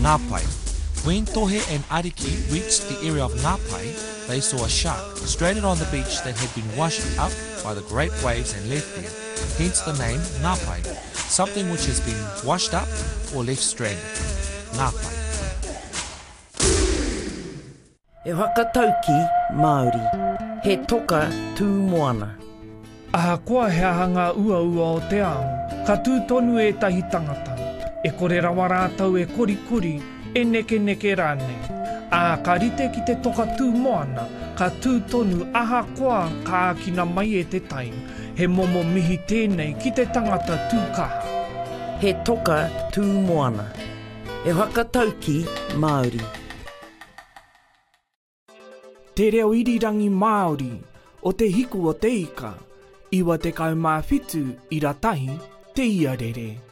Ngāpai. When Tohe and Ariki reached the area of Ngāpai, they saw a shark stranded on the beach that had been washed up by the great waves and left there, hence the name Ngāpai, something which has been washed up or left stranded. Ngāpai. E whakatauki Māori, he toka tū moana. Ahakoa he ahanga ua o te ao, ka tūtonu e tahi tangata, e kore rawa rātau e korikori, e neke rāne. A ka rite ki te toka tū moana, ka tūtonu ahakoa ka akina mai e te tai, he momo mihi tēnei ki te tangata tūkaha. He toka tū moana, e whakatauki Māori. Te reo irirangi Māori, o te hiku o te ika, iwa te kaumāwhitu i ratahi te iarere.